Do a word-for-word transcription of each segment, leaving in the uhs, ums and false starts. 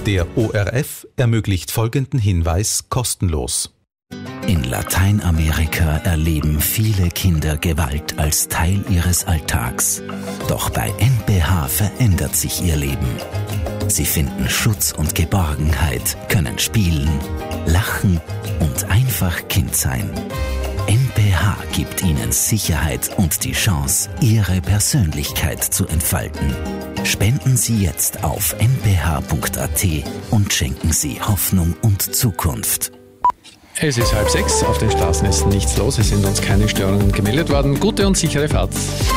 Der O R F ermöglicht folgenden Hinweis kostenlos. In Lateinamerika erleben viele Kinder Gewalt als Teil ihres Alltags. Doch bei N P H verändert sich ihr Leben. Sie finden Schutz und Geborgenheit, können spielen, lachen und einfach Kind sein. N P H gibt ihnen Sicherheit und die Chance, ihre Persönlichkeit zu entfalten. Spenden Sie jetzt auf n p h punkt a t und schenken Sie Hoffnung und Zukunft. Es ist halb sechs, auf den Straßen ist nichts los, es sind uns keine Störungen gemeldet worden. Gute und sichere Fahrt.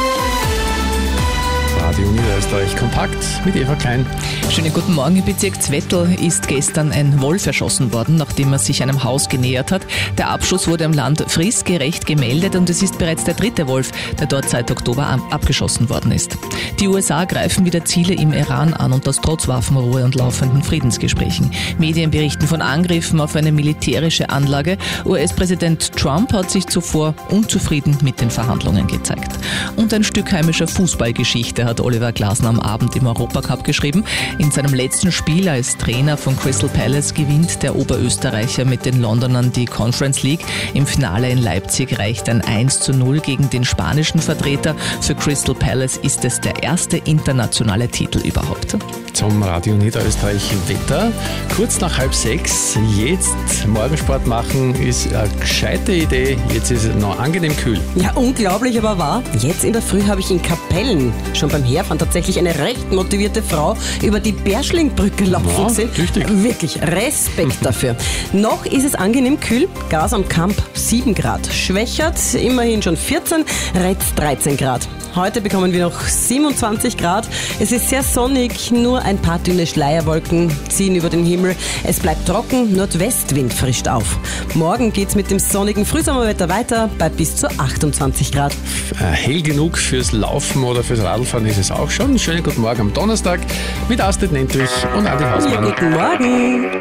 Radio Niederösterreich kompakt mit Eva Klein. Schönen guten Morgen. Im Bezirk Zwettl ist gestern ein Wolf erschossen worden, nachdem er sich einem Haus genähert hat. Der Abschuss wurde im Land fristgerecht gemeldet und es ist bereits der dritte Wolf, der dort seit Oktober abgeschossen worden ist. Die U S A greifen wieder Ziele im Iran an und das trotz Waffenruhe und laufenden Friedensgesprächen. Medien berichten von Angriffen auf eine militärische Anlage. U S-Präsident Trump hat sich zuvor unzufrieden mit den Verhandlungen gezeigt. Und ein Stück heimischer Fußballgeschichte hat Oliver Glasner am Abend im Europacup geschrieben. In seinem letzten Spiel als Trainer von Crystal Palace gewinnt der Oberösterreicher mit den Londonern die Conference League. Im Finale in Leipzig reicht ein eins zu null gegen den spanischen Vertreter. Für Crystal Palace ist es der erste internationale Titel überhaupt. Zum Radio Niederösterreich Wetter. Kurz nach halb sechs, jetzt Morgensport machen ist eine gescheite Idee. Jetzt ist es noch angenehm kühl. Ja, unglaublich, aber wahr. Jetzt in der Früh habe ich in Kapellen schon beim Herfahren tatsächlich eine recht motivierte Frau über die Berschlingbrücke laufen ja, gesehen. tüchtig. Wirklich Respekt dafür. Noch ist es angenehm kühl. Gas am Kamp sieben Grad. Schwächert immerhin schon vierzehn, Retz dreizehn Grad. Heute bekommen wir noch siebenundzwanzig Grad. Es ist sehr sonnig, nur ein paar dünne Schleierwolken ziehen über den Himmel. Es bleibt trocken, Nordwestwind frischt auf. Morgen geht's mit dem sonnigen Frühsommerwetter weiter bei bis zu achtundzwanzig Grad. Hell genug fürs Laufen oder fürs Radlfahren ist es auch schon. Schönen guten Morgen am Donnerstag mit Astrid Nentwich und Adi Hausmann. Ja, guten Morgen.